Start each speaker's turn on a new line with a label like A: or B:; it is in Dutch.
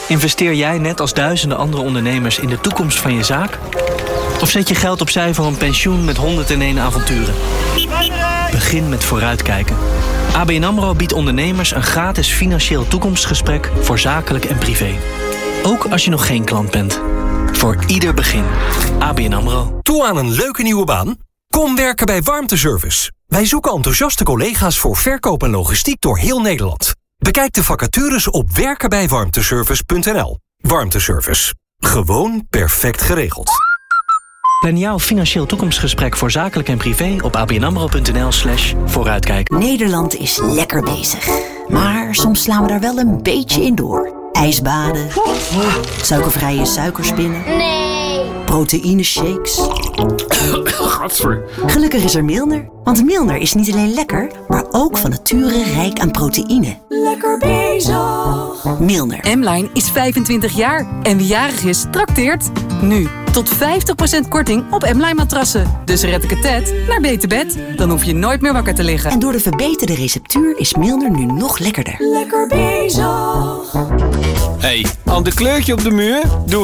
A: Investeer jij net als duizenden andere ondernemers in de toekomst van je zaak? Of zet je geld opzij voor een pensioen met 101 avonturen? Begin met vooruitkijken. ABN AMRO biedt ondernemers een gratis financieel toekomstgesprek voor zakelijk en privé. Ook als je nog geen klant bent. Voor ieder begin. ABN AMRO.
B: Toe aan een leuke nieuwe baan? Kom werken bij Warmteservice. Wij zoeken enthousiaste collega's voor verkoop en logistiek door heel Nederland. Bekijk de vacatures op werkenbijwarmteservice.nl. Warmteservice. Gewoon perfect geregeld.
A: Plan jouw financieel toekomstgesprek voor zakelijk en privé op abnamro.nl/vooruitkijken.
C: Nederland is lekker bezig. Maar soms slaan we daar wel een beetje in door. Ijsbaden. Suikervrije suikerspinnen.
D: Nee.
C: Proteïneshakes.
E: Gadver.
C: Gelukkig is er Milner. Want Milner is niet alleen lekker, maar ook van nature rijk aan proteïne. Lekker bezig. Milner.
F: M-Line is 25 jaar. En wie jarig is, trakteert. Nu, tot 50% korting op M-Line matrassen. Dus red ik het tijd naar beter bed. Dan hoef je nooit meer wakker te liggen.
C: En door de verbeterde receptuur is Milner nu nog lekkerder. Lekker bezig.
E: Hey, ander kleurtje op de muur? Doe